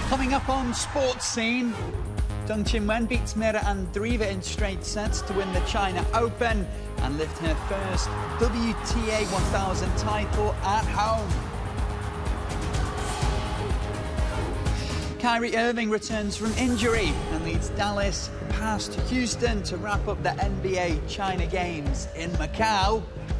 Coming up on sports scene, Deng Qinwen beats Mira Andreeva in straight sets to win the China Open and lift her first WTA 1000 title at home. Kyrie Irving returns from injury and leads Dallas past Houston to wrap up the NBA China Games in Macau.